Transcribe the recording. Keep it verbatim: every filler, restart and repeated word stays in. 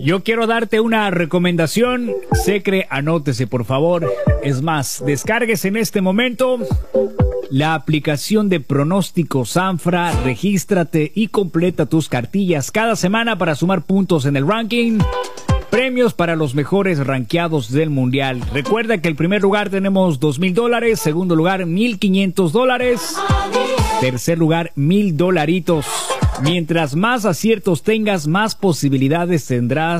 Yo quiero darte una recomendación. Secre, anótese por favor. Es más, descargues en este momento la aplicación de pronóstico Sanfra, regístrate y completa tus cartillas cada semana para sumar puntos en el ranking. Premios para los mejores rankeados del mundial. Recuerda que el primer lugar tenemos dos mil dólares, segundo lugar mil quinientos dólares, tercer lugar mil dolaritos. Mientras más aciertos tengas, más posibilidades tendrás